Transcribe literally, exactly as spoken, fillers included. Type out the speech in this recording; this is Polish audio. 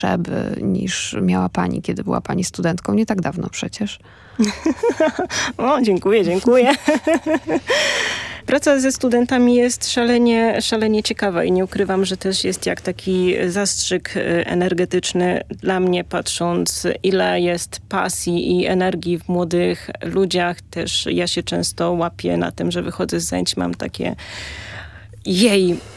potrzeby niż miała pani, kiedy była pani studentką. Nie tak dawno przecież. O, dziękuję, dziękuję. Praca ze studentami jest szalenie, szalenie ciekawa i nie ukrywam, że też jest jak taki zastrzyk energetyczny dla mnie, patrząc ile jest pasji i energii w młodych ludziach. Też ja się często łapię na tym, że wychodzę z zajęć, mam takie jej,